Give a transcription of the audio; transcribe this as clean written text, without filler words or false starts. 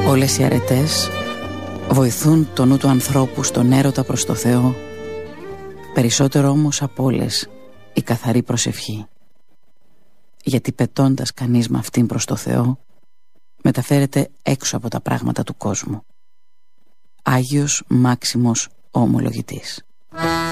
Όλες οι αρετές βοηθούν το νου του ανθρώπου στον έρωτα προς το Θεό, περισσότερο όμως από όλες η καθαρή προσευχή. Γιατί πετώντας κανείς με αυτήν προς το Θεό, μεταφέρεται έξω από τα πράγματα του κόσμου. Άγιος Μάξιμος ο Ομολογητής.